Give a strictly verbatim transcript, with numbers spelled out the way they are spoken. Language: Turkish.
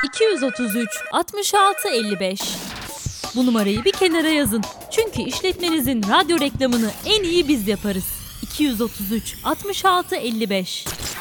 iki yüz otuz üç altmış altı elli beş. Bu numarayı bir kenara yazın. Çünkü işletmenizin radyo reklamını en iyi biz yaparız. iki yüz otuz üç altmış altı elli beş.